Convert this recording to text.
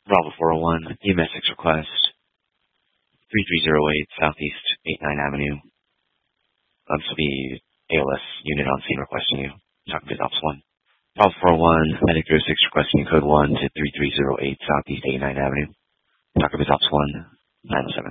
Bravo 401, EMS 6 request, 3308 Southeast 89 Avenue. This will be ALS unit on scene requesting you. Talking to Ops 1. Bravo 401, Medic 06 requesting code 1 to 3308 Southeast 89 Avenue. Talking to Ops 1, 907.